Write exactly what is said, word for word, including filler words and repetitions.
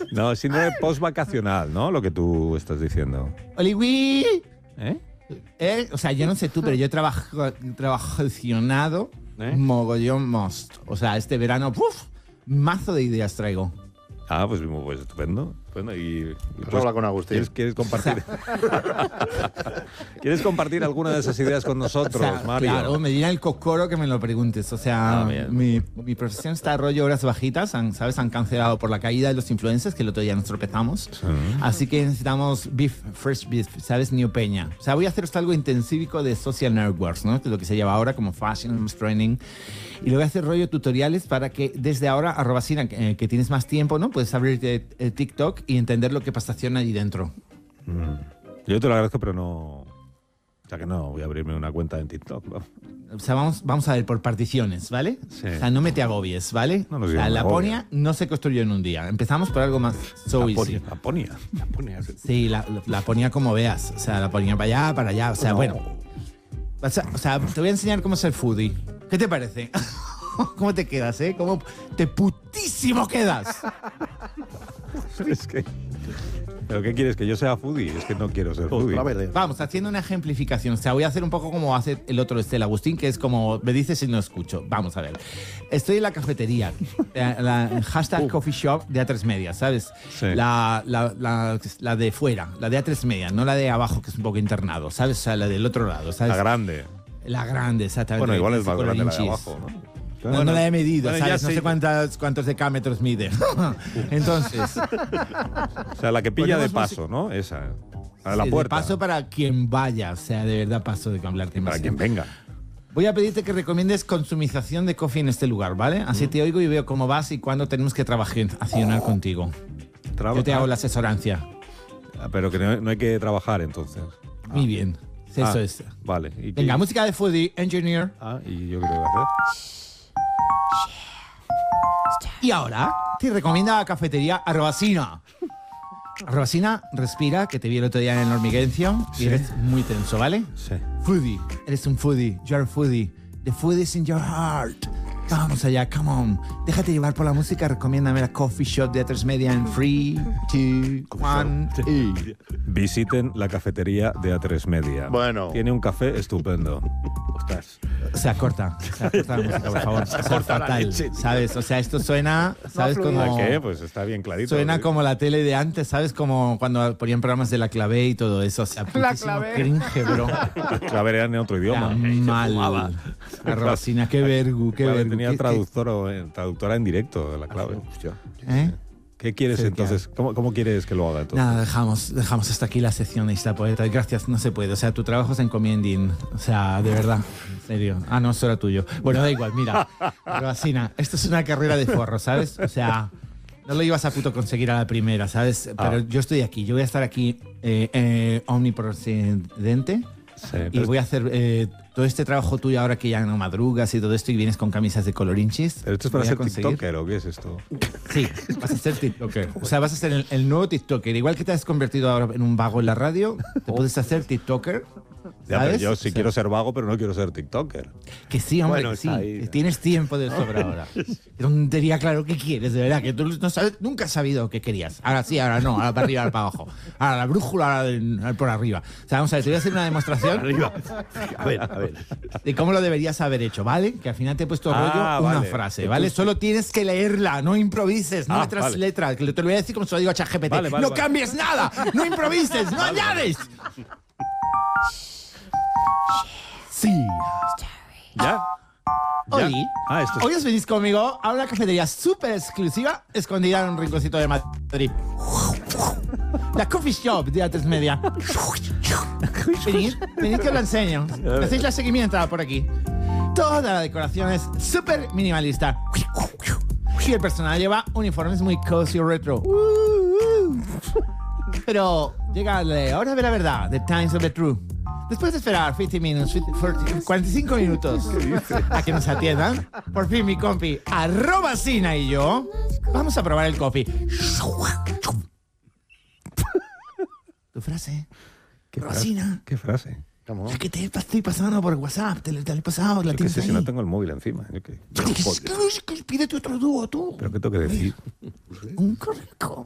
No, síndrome post-vacacional, ¿no? Lo que tú estás diciendo. ¡Oliwi! ¿Eh? ¿Eh? O sea, yo no sé tú, pero yo he trabajo, trabajacionado ¿Eh? mogollón most. O sea, este verano, ¡puf! Mazo de ideas traigo. Ah, pues, pues estupendo. Bueno, y, y Pues habla con Agustín. ¿Quieres, quieres compartir? ¿Quieres compartir alguna de esas ideas con nosotros, O sea, Mario? claro, me dirá el cocoro que me lo preguntes. O sea, Ah, bien. mi, mi profesión está a rollo horas bajitas, han, ¿sabes? Han cancelado por la caída de los influencers, que el otro día nos tropezamos. Sí. Así que necesitamos beef, fresh beef, ¿sabes? New Peña. O sea, voy a hacer algo intensívico de social networks, ¿no? Que es lo que se llama ahora como fashion training. Y le voy a hacer rollo tutoriales para que desde ahora, arroba Sina, que, que tienes más tiempo, ¿no? Puedes abrir eh, TikTok y entender lo que pasaciona allí dentro. Mm. Yo te lo agradezco, pero no... O sea que no voy a abrirme una cuenta en TikTok, ¿no? O sea, vamos, vamos a ver por particiones, ¿vale? Sí. O sea, no me te agobies, ¿vale? No, no, o sí, sea, no me Laponia agobio. no se construyó en un día. Empezamos por algo más so easy. Laponia. Laponia. Sí, la, la ponía como veas. O sea, la ponía para allá, para allá. O sea, No. bueno. O sea, o sea, te voy a enseñar cómo ser foodie. ¿Qué te parece? ¿Cómo te quedas, eh? ¿Cómo te putísimo quedas? Es que... ¿Pero qué quieres? ¿Que yo sea foodie? Es que no quiero ser foodie. Otra vez. Vamos, haciendo una ejemplificación. O sea, voy a hacer un poco como hace el otro este, el Agustín, que es como me dices y no escucho. Vamos a ver. Estoy en la cafetería, la, la hashtag Uh. coffee shop de A tres Media, ¿sabes? Sí. La, la, la, la de fuera, la de A tres Media, no la de abajo, que es un poco internado, ¿sabes? O sea, la del otro lado, ¿sabes? La grande. La grande, exactamente. Bueno, igual es más Con grande la de colorinchis. abajo, ¿no? No, no la he medido, bueno, ya ¿sabes? No sé. sé cuántas, cuántos decámetros mide. Entonces, O sea, la que pilla Ponemos de paso, ¿no? Esa. A la sí, de puerta. paso para quien vaya, o sea, de verdad paso de hablarte más. Para quien venga. Voy a pedirte que recomiendes consumización de coffee en este lugar, ¿vale? Así te oigo y veo cómo vas y cuándo tenemos que trabajar, accionar contigo. Traba- Yo te hago la asesorancia. Ah, pero que no, no hay que trabajar, entonces. Muy bien. Eso Ah, es. Vale. ¿Y qué- Venga, música de foodie, engineer. Ah, ¿y yo qué tengo que hacer? Y ahora te recomienda la cafetería Arrobacina. Arrobacina, respira, que te vi el otro día en el hormiguencio y Sí. eres muy tenso, ¿vale? Sí. Foodie, eres un foodie, you're a foodie. The food is in your heart. Vamos allá, come on. Déjate llevar por la música, recomiéndame la coffee shop de A tres Media en three, two, one, y... Visiten la cafetería de A tres Media. Bueno. Tiene un café estupendo. Ostras. O sea, corta, o sea, corta la música, por favor. O sea, corta la fatal, leche, tío. ¿sabes? O sea, esto suena, ¿sabes? fluido. Como... ¿Qué? Pues está bien clarito. Suena ¿sí? como la tele de antes, ¿sabes? Como cuando ponían programas de La Clavé y todo eso. O sea, putísimo Clavé. cringe, bro. Clave era en otro idioma. Era mal. Arrobacina, qué vergu, qué Clave vergu. tenía qué- traductor, o- eh, traductora en directo de la clave. qué- ¿Eh? ¿Qué quieres Sí, entonces? ¿Cómo, ¿Cómo quieres que lo haga entonces? Nada, dejamos, dejamos hasta aquí la sección de esta poeta. Gracias, no se puede. O sea, tu trabajo es encomiending. O sea, de verdad, en serio. Ah, no, eso era tuyo. Bueno, da igual, mira. Arrobacina, esto es una carrera de forro, ¿sabes? O sea, no lo ibas a puto conseguir a la primera, ¿sabes? Pero Ah. yo estoy aquí. Yo voy a estar aquí eh, eh, omnipresente. Sí, Y pero, voy a hacer eh, todo este trabajo tuyo ahora que ya no madrugas y todo esto y vienes con camisas de colorinchis. pero esto es para Voy a ser conseguir- TikToker o qué es esto? Sí, vas a ser TikToker. O sea, vas a ser el, el nuevo TikToker. Igual que te has convertido ahora en un vago en la radio, te puedes hacer TikToker. Ya, pero ¿sabes? yo sí O sea, quiero ser vago, pero no quiero ser TikToker. Que sí, hombre, Bueno, que sí. está ahí. que tienes tiempo de sobra ahora. Qué tontería, claro, ¿qué quieres? De verdad, que tú no sabes, nunca has sabido qué querías. Ahora sí, ahora no, ahora para arriba, ahora para abajo. Ahora la brújula, ahora de- por arriba. O sea, vamos a ver, te voy a hacer una demostración A ver, a ver. de cómo lo deberías haber hecho, ¿vale? Que al final te he puesto Ah, rollo una vale. frase, Entonces- ¿vale? Solo tienes que leerla, no improvises, no Ah, otras vale. letras. Que te lo voy a decir como se lo digo a ChatGPT. Vale, vale, no vale. cambies nada, no improvises, no añades. Sí. ¿Ya? ¿Ya? Hoy, Ah, esto es- hoy os venís conmigo a una cafetería súper exclusiva escondida en un rinconcito de Madrid. La coffee shop de A tres Media. Venid, venid que os la enseño. Me hacéis la seguimiento por aquí. Toda la decoración es súper minimalista. Y el personal lleva uniformes muy cozy retro. Pero llega la hora de la verdad, the times of the truth. Después de esperar cincuenta minutos, cuarenta y cinco minutos a que nos atiendan, por fin mi compi Arrobacina y yo vamos a probar el coffee. Tu frase. ¿Qué frase? Arrobacina. ¿Qué frase? Come on. Es que te estoy pasando por WhatsApp, te, te lo he pasado, la Yo qué tienes sé ahí. si no tengo el móvil encima. Yo qué- Que- que- que- Pídete otro dúo, tú. ¿Pero qué tengo que decir? Un corrico.